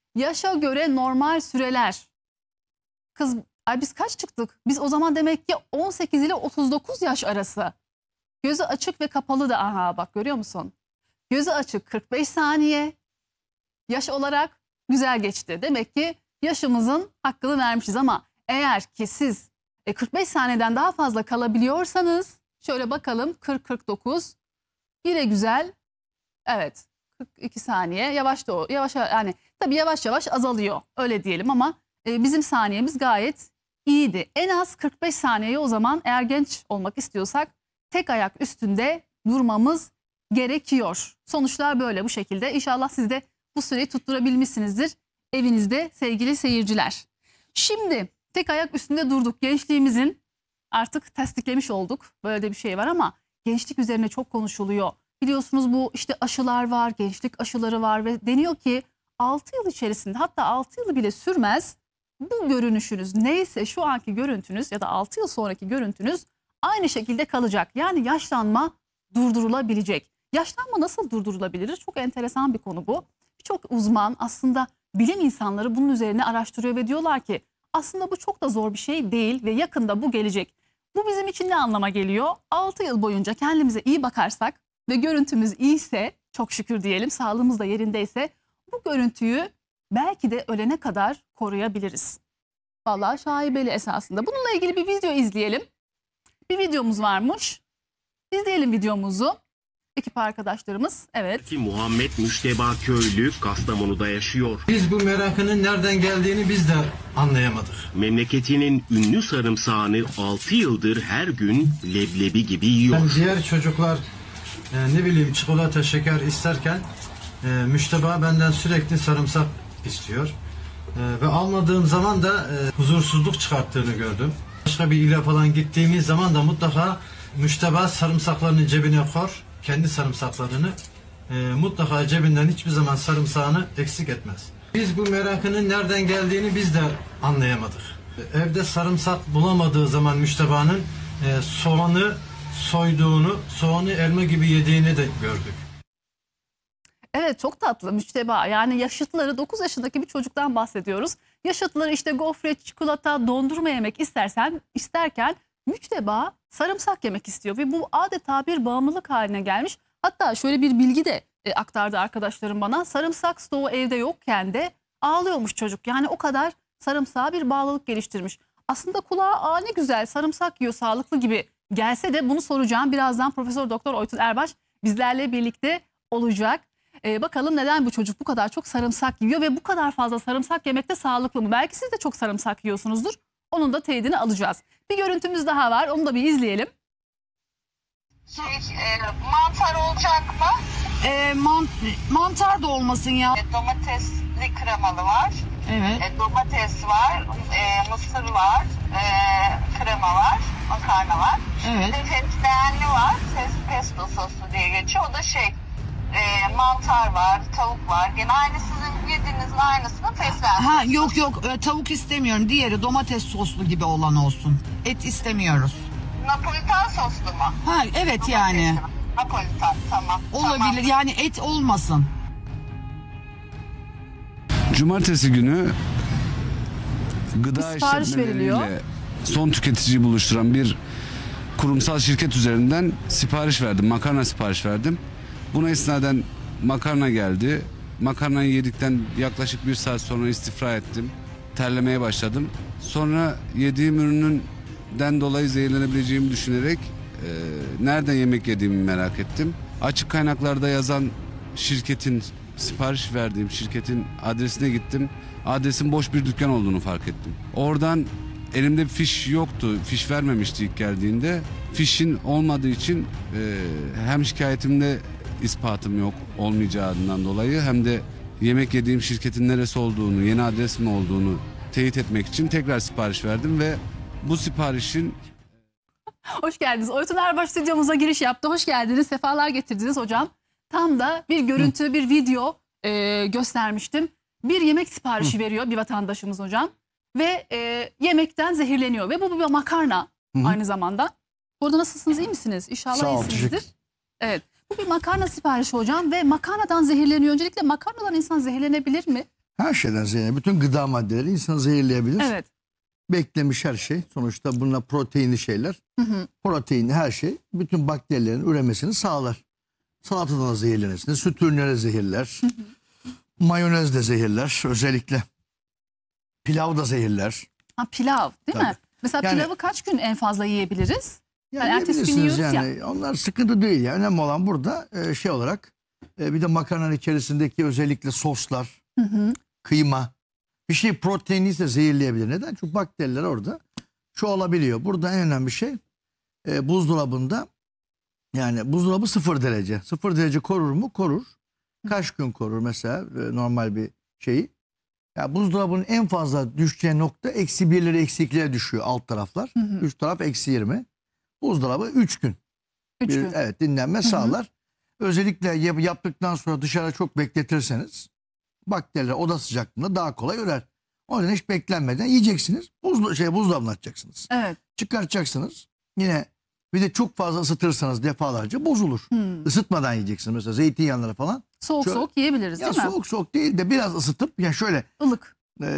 Yaşa göre normal süreler. Kız, ay biz kaç çıktık? Biz o zaman demek ki 18 ile 39 yaş arası. Gözü açık ve kapalı da, aha bak görüyor musun? Gözü açık 45 saniye. Yaş olarak güzel geçti. Demek ki yaşımızın hakkını vermişiz ama eğer ki siz 45 saniyeden daha fazla kalabiliyorsanız şöyle bakalım 40-49 yine güzel. Evet 42 saniye yavaş da yavaş, yani tabii yavaş yavaş azalıyor öyle diyelim ama bizim saniyemiz gayet iyiydi. En az 45 saniyeyi o zaman eğer genç olmak istiyorsak tek ayak üstünde durmamız gerekiyor. Sonuçlar böyle bu şekilde. İnşallah siz de bu süreyi tutturabilmişsinizdir evinizde sevgili seyirciler. Şimdi tek ayak üstünde durduk. Gençliğimizin artık tasdiklemiş olduk. Böyle de bir şey var ama gençlik üzerine çok konuşuluyor. Biliyorsunuz bu işte aşılar var, gençlik aşıları var ve deniyor ki 6 yıl içerisinde, hatta 6 yılı bile sürmez, bu görünüşünüz neyse şu anki görüntünüz ya da 6 yıl sonraki görüntünüz aynı şekilde kalacak. Yani yaşlanma durdurulabilecek. Yaşlanma nasıl durdurulabilir? Çok enteresan bir konu bu. Birçok uzman, aslında bilim insanları bunun üzerine araştırıyor ve diyorlar ki aslında bu çok da zor bir şey değil ve yakında bu gelecek. Bu bizim için ne anlama geliyor? 6 yıl boyunca kendimize iyi bakarsak ve görüntümüz iyiyse, çok şükür diyelim, sağlığımız da yerindeyse, bu görüntüyü belki de ölene kadar koruyabiliriz. Vallahi şaibeli esasında. Bununla ilgili bir video izleyelim. Bir videomuz varmış. İzleyelim videomuzu. Ekip arkadaşlarımız. Evet. Muhammed Müşteba Köylü Kastamonu'da yaşıyor. Biz bu merakının nereden geldiğini biz de anlayamadık. Memleketinin ünlü sarımsağını 6 yıldır her gün leblebi gibi yiyor. Ben diğer çocuklar ne bileyim çikolata, şeker isterken Müşteba benden sürekli sarımsak istiyor. Ve almadığım zaman da huzursuzluk çıkarttığını gördüm. Başka bir ile falan gittiğimiz zaman da mutlaka Müşteba sarımsaklarını cebine koyar. Kendi sarımsaklarını mutlaka cebinden hiçbir zaman sarımsağını eksik etmez. Biz bu merakının nereden geldiğini biz de anlayamadık. Evde sarımsak bulamadığı zaman Müşteba'nın soğanı soyduğunu, soğanı elma gibi yediğini de gördük. Evet, çok tatlı Müşteba. Yani yaşıtları, 9 yaşındaki bir çocuktan bahsediyoruz. Yaşıtları işte gofret, çikolata, dondurma yemek isterken Müşteba sarımsak yemek istiyor ve bu adeta bir bağımlılık haline gelmiş. Hatta şöyle bir bilgi de aktardı arkadaşlarım bana. Sarımsak stoğu evde yokken de ağlıyormuş çocuk. Yani o kadar sarımsağa bir bağlılık geliştirmiş. Aslında kulağa ne güzel sarımsak yiyor, sağlıklı gibi gelse de bunu soracağım. Birazdan Profesör Doktor Oytun Erbaş bizlerle birlikte olacak. Bakalım neden bu çocuk bu kadar çok sarımsak yiyor ve bu kadar fazla sarımsak yemek de sağlıklı mı? Belki siz de çok sarımsak yiyorsunuzdur. Onun da teyidini alacağız. Bir görüntümüz daha var. Onu da bir izleyelim. Mantar olacak mı? Mantar da olmasın ya. Domatesli kremalı var. Evet. Domates var. Mısır var. Krema var. Makarna var. Evet. Bir de fesleğenli var. Pesto soslu diye geçiyor. O da mantar var, tavuk var. Gene aynı sizin yediğinizin aynısını fesleğen. Ha yok tavuk istemiyorum. Diğeri domates soslu gibi olan olsun. Et istemiyoruz. Napolitan soslu mu? Ha evet yani. Napolitan, tamam. Olabilir. Tamam. Yani et olmasın. Cumartesi günü gıda Sipariş işletmeleriyle veriliyor. son tüketiciyi buluşturan bir kurumsal şirket üzerinden sipariş verdim. Makarna sipariş verdim. Buna isnaden makarna geldi. Makarnayı yedikten yaklaşık 1 saat sonra istifra ettim. Terlemeye başladım. Sonra yediğim ürününden dolayı zehirlenebileceğimi düşünerek nereden yemek yediğimi merak ettim. Açık kaynaklarda yazan şirketin, sipariş verdiğim şirketin adresine gittim. Adresin boş bir dükkan olduğunu fark ettim. Oradan elimde bir fiş yoktu. Fiş vermemişti ilk geldiğinde. Fişin olmadığı için hem şikayetimde ispatım yok olmayacağından dolayı hem de yemek yediğim şirketin neresi olduğunu, yeni adresim olduğunu teyit etmek için tekrar sipariş verdim ve bu siparişin... Hoş geldiniz. Oytun Erbaş stüdyomuza giriş yaptı. Hoş geldiniz. Sefalar getirdiniz hocam. Tam da bir görüntü, bir video göstermiştim. Bir yemek siparişi veriyor bir vatandaşımız hocam. Ve yemekten zehirleniyor. Ve bu bir makarna aynı zamanda. Burada nasılsınız, iyi misiniz? İnşallah Sağ ol, iyisinizdir. Evet. Bu bir makarna siparişi hocam ve makarnadan zehirleniyor. Öncelikle makarnadan insan zehirlenebilir mi? Her şeyden zehirlenir. Bütün gıda maddeleri insanı zehirleyebilir. Evet. Beklemiş her şey. Sonuçta bunlar proteinli şeyler. Proteinli her şey bütün bakterilerin üremesini sağlar. Salatadan da zehirlenirsin. Süt ürünleri zehirler. Mayonez de zehirler. Özellikle pilav da zehirler. Ha, pilav değil mi? Tabii. Mesela Yani- pilavı kaç gün en fazla yiyebiliriz? Yani Yani ertesi gün yiyebilirsiniz yiyoruz yani. Onlar sıkıntı değil. Yani. Önemli olan burada şey olarak bir de makarnanın içerisindeki özellikle soslar, kıyma. Bir şey proteinliyse zehirleyebilir. Neden? Çünkü bakteriler orada çoğalabiliyor. Burada en önemli şey buzdolabında, yani buzdolabı 0 derece. 0 derece korur mu? Korur. Kaç gün korur mesela normal bir şeyi? Ya buzdolabının en fazla düşeceği nokta -1'lere -2'lere düşüyor alt taraflar. Üst taraf -20. Buzdolabı 3 gün. 3 gün. Evet, dinlenme sağlar. Özellikle yaptıktan sonra dışarıda çok bekletirseniz bakteriler oda sıcaklığında daha kolay ürer. O yüzden hiç beklenmeden yiyeceksiniz. Buzdolabına atacaksınız. Evet. Çıkartacaksınız. Yine bir de çok fazla ısıtırsanız defalarca bozulur. Isıtmadan yiyeceksiniz. Mesela zeytinyağları falan. Soğuk Şöyle- soğuk yiyebiliriz Ya değil mi? soğuk soğuk değil de biraz ısıtıp ya şöyle Ilık.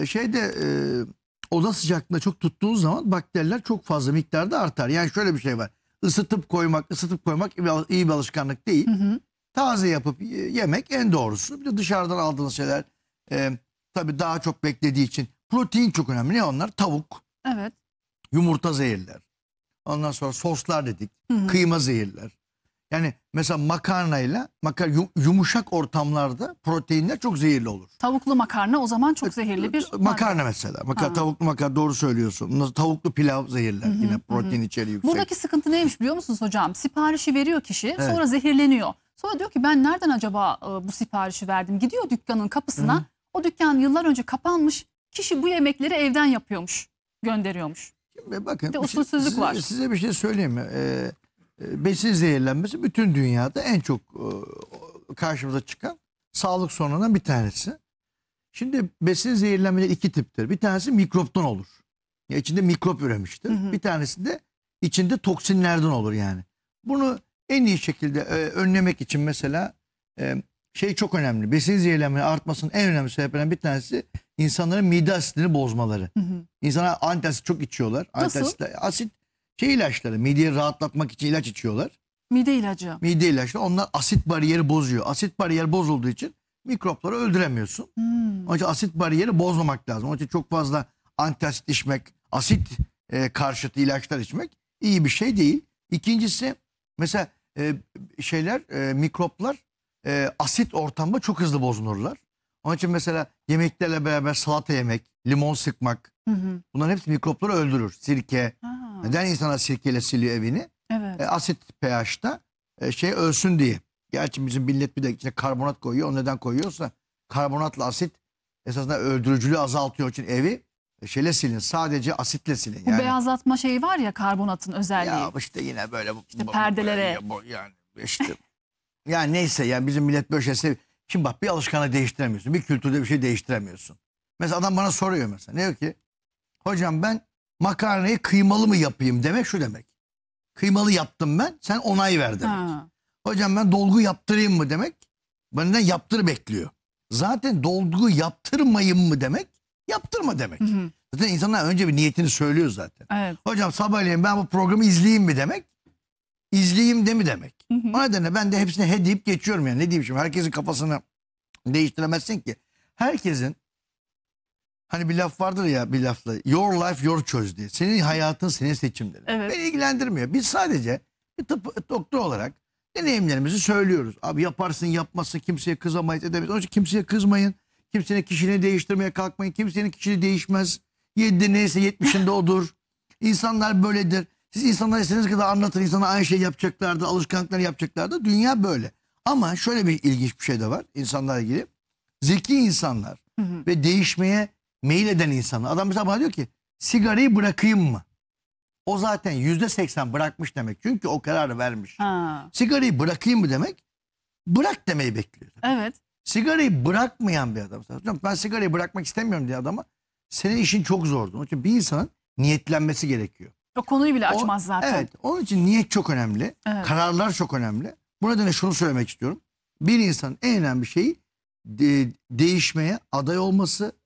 oda sıcaklığında çok tuttuğunuz zaman bakteriler çok fazla miktarda artar. Yani şöyle bir şey var. Isıtıp koymak iyi bir alışkanlık değil. Taze yapıp yemek en doğrusu. Bir de dışarıdan aldığınız şeyler tabii daha çok beklediği için protein çok önemli. Ne onlar? Tavuk, Evet. yumurta zehirler. Ondan sonra soslar dedik. Kıyma zehirler. Yani mesela makarnayla yumuşak ortamlarda proteinler çok zehirli olur. Tavuklu makarna o zaman çok zehirli bir Makarna mesela. Tavuklu makarna doğru söylüyorsun. Tavuklu pilav zehirler. Yine protein içeriği yüksek. Buradaki sıkıntı neymiş biliyor musunuz hocam? Siparişi veriyor kişi, sonra zehirleniyor. Sonra diyor ki ben nereden acaba bu siparişi verdim? Gidiyor dükkanın kapısına. O dükkan yıllar önce kapanmış. Kişi bu yemekleri evden yapıyormuş, gönderiyormuş. Bakın Bir de usulsüzlük var. Size bir şey söyleyeyim mi? Besin zehirlenmesi bütün dünyada en çok karşımıza çıkan sağlık sorunlarından bir tanesi. Şimdi besin zehirlenmeleri 2 tiptir. Bir tanesi mikroptan olur. Ya içinde mikrop üremiştir. Bir tanesi de içinde toksinlerden olur yani. Bunu en iyi şekilde önlemek için mesela şey çok önemli. Besin zehirlenmeleri artmasının en önemli sebeplerinden bir tanesi insanların mide asitini bozmaları. İnsanlar antasit çok içiyorlar. Nasıl? Asit ilaçları. Mideyi rahatlatmak için ilaç içiyorlar. Mide ilacı. Mide ilaçları. Onlar asit bariyeri bozuyor. Asit bariyeri bozulduğu için mikropları öldüremiyorsun. Onun için asit bariyeri bozmamak lazım. Onun için çok fazla antasit içmek, asit karşıtı ilaçlar içmek iyi bir şey değil. İkincisi mesela mikroplar asit ortamda çok hızlı bozulurlar. Onun için mesela yemeklerle beraber salata yemek, limon sıkmak, bunların hepsi mikropları öldürür. Sirke. Neden insanlar sirkeyle siliyor evini? Evet. Asit pH'ta ölsün diye. Gerçi bizim millet bir de içine karbonat koyuyor. O neden koyuyorsa karbonatla asit esasında öldürücülüğü azaltıyor için evi silin. Sadece asitle silin. Bu Yani, beyazlatma şeyi var ya karbonatın özelliği. ya işte yine böyle perdelere. yani işte yani neyse yani bizim millet böyle şey seviyor. Şimdi bak bir alışkanlığı değiştiremiyorsun. Bir kültürde bir şey değiştiremiyorsun. Mesela adam bana soruyor mesela. Ne diyor ki? Hocam ben makarnayı kıymalı mı yapayım demek şu demek. Kıymalı yaptım ben, sen onay ver demek. Hocam ben dolgu yaptırayım mı demek. Benden yaptır bekliyor. Zaten dolgu yaptırmayayım mı demek, yaptırma demek. Zaten insanlar önce bir niyetini söylüyor zaten. Evet. Hocam sabahleyin ben bu programı izleyeyim mi demek, izleyeyim de mi demek. O nedenle ben de hepsine he deyip geçiyorum yani. Ne diyeyim şimdi, herkesin kafasını değiştiremezsin ki. Herkesin hani bir laf vardır ya, bir lafla your life your choice diye. Senin hayatın senin seçimlerin. Evet. Beni ilgilendirmiyor. Biz sadece bir doktor olarak deneyimlerimizi söylüyoruz. Abi yaparsın yapmazsın kimseye kızamayız edemeyiz. Onun için kimseye kızmayın. Kimsenin kişiliğini değiştirmeye kalkmayın. Kimsenin kişiliği değişmez. 7'de neyse 70'inde odur. İnsanlar böyledir. Siz insanlara istediğiniz kadar anlatın. İnsanlar aynı şey yapacaklardı. Alışkanlıkları yapacaklardı. Dünya böyle. Ama şöyle bir ilginç bir şey de var insanlarla ilgili. Zeki insanlar ve değişmeye meyil eden insanlar. Adam mesela bana diyor ki sigarayı bırakayım mı? O zaten %80 bırakmış demek. Çünkü o kararı vermiş. Sigarayı bırakayım mı demek? Bırak demeyi bekliyor. Evet. Sigarayı bırakmayan bir adam. Hocam ben sigarayı bırakmak istemiyorum diye adama, senin işin çok zordu. Onun için bir insanın niyetlenmesi gerekiyor. O konuyu bile açmaz zaten. Evet. Onun için niyet çok önemli. Evet. Kararlar çok önemli. Bu nedenle şunu söylemek istiyorum. Bir insanın en önemli şeyi değişmeye aday olması